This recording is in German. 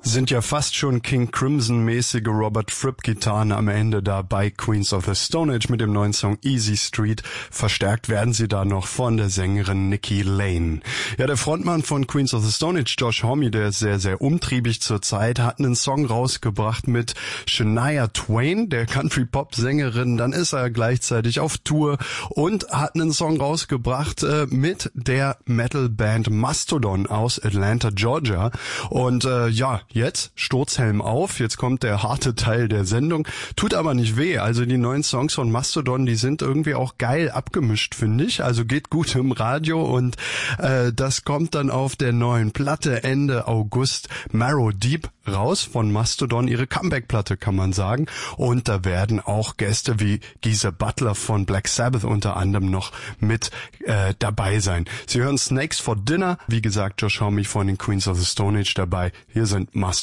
Sind ja fast schon King Crimson-mäßige Robert Fripp-Gitarren am Ende da bei Queens of the Stone Age mit dem neuen Song Easy Street. Verstärkt werden sie da noch von der Sängerin Nikki Lane. Ja, der Frontmann von Queens of the Stone Age, Josh Homme, der ist sehr, sehr umtriebig zurzeit, hat einen Song rausgebracht mit Shania Twain, der Country-Pop-Sängerin. Dann ist er gleichzeitig auf Tour und hat einen Song rausgebracht mit der Metal-Band Mastodon aus Atlanta, Georgia. Und jetzt Sturzhelm auf, jetzt kommt der harte Teil der Sendung, tut aber nicht weh, also die neuen Songs von Mastodon, die sind irgendwie auch geil abgemischt, finde ich, also geht gut im Radio und das kommt dann auf der neuen Platte Ende August, Marrow Deep, raus von Mastodon, ihre Comeback-Platte kann man sagen, und da werden auch Gäste wie Geezer Butler von Black Sabbath unter anderem noch mit dabei sein. Sie hören Snakes for Dinner, wie gesagt Josh Homme von den Queens of the Stone Age dabei, hier sind Mastodon.